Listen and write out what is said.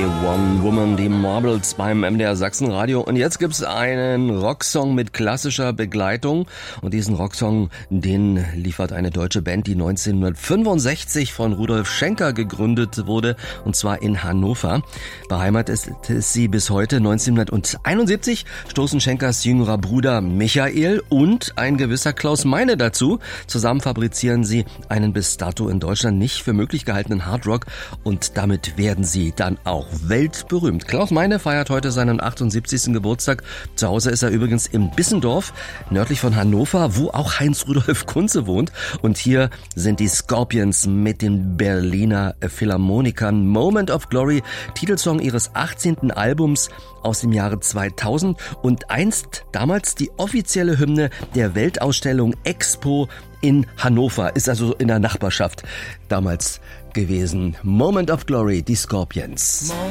One Woman, die Marbles beim MDR Sachsenradio. Und jetzt gibt's einen Rocksong mit klassischer Begleitung. Und diesen Rocksong, den liefert eine deutsche Band, die 1965 von Rudolf Schenker gegründet wurde. Und zwar in Hannover. Beheimatet ist sie bis heute. 1971 stoßen Schenkers jüngerer Bruder Michael und ein gewisser Klaus Meine dazu. Zusammen fabrizieren sie einen bis dato in Deutschland nicht für möglich gehaltenen Hardrock. Und damit werden sie dann auch weltberühmt. Klaus Meine feiert heute seinen 78. Geburtstag. Zu Hause ist er übrigens im Bissendorf, nördlich von Hannover, wo auch Heinz Rudolf Kunze wohnt. Und hier sind die Scorpions mit den Berliner Philharmonikern. Moment of Glory, Titelsong ihres 18. Albums aus dem Jahre 2000 und einst damals die offizielle Hymne der Weltausstellung Expo in Hannover. Ist also in der Nachbarschaft damals gewesen. Moment of Glory, die Scorpions.